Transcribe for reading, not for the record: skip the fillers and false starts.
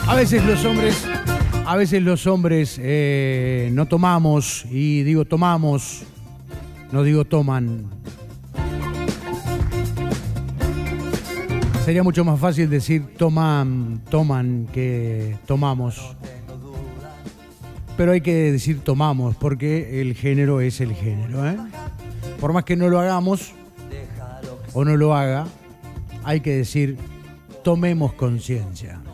A veces los hombres no tomamos, y digo tomamos, no digo toman. Sería mucho más fácil decir toman que tomamos. Pero hay que decir tomamos, porque el género es el género, ¿eh? Por más que no lo hagamos o no lo haga, hay que decir tomemos conciencia.